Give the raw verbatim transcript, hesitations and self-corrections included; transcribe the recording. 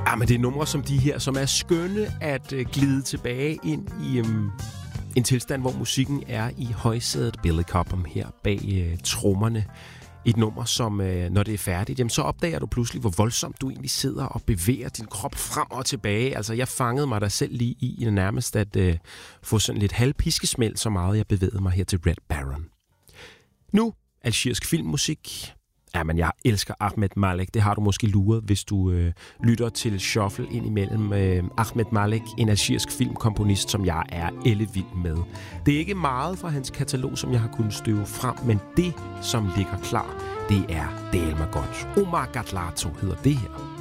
Ja, men det er numre som de her, som er skønne at øh, glide tilbage ind i øh, en tilstand, hvor musikken er i højsædet. Billy Cobham her bag øh, trommerne. Et nummer, som øh, når det er færdigt, jamen, så opdager du pludselig, hvor voldsomt du egentlig sidder og bevæger din krop frem og tilbage. Altså, jeg fangede mig der selv lige i, i nærmest at øh, få sådan lidt halvpiskesmæld, så meget jeg bevægede mig her til Red Baron. Nu, algerisk filmmusik. Ja, men jeg elsker Ahmed Malik. Det har du måske luret, hvis du øh, lytter til Shuffle ind imellem. Øh, Ahmed Malik, en algerisk filmkomponist, som jeg er ellevild med. Det er ikke meget fra hans katalog, som jeg har kunnet støve frem, men det, som ligger klar, det er delmer godt. Omar Gatlato hedder det her.